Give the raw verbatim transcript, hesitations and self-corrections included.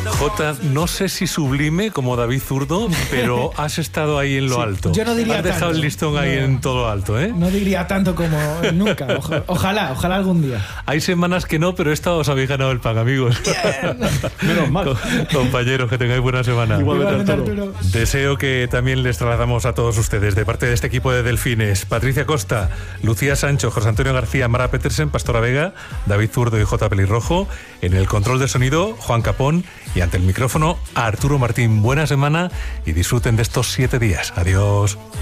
Jota, no sé si sublime como David Zurdo, pero has estado ahí en lo Sí, alto. yo no diría Has dejado tanto. el listón ahí No. en todo lo alto, ¿eh? No diría tanto como nunca. Oja- ojalá, ojalá algún día. Hay semanas que no, pero esta os habéis ganado el pan, amigos. Menos mal. Co- Compañeros, que tengáis buena semana. Igualmente, Igualmente, Arturo. Arturo. Deseo que también les trasladamos a todos ustedes, de parte de este equipo de Delfines, Patricia Costa, Lucía Sancho, José Antonio García, Mara Petersen, Pastora Vega, David Zurdo y J. Pelirrojo, en el control de sonido, Juan Capón, y ante el micrófono, Arturo Martín. Buena semana y disfruten de estos siete días. Adiós.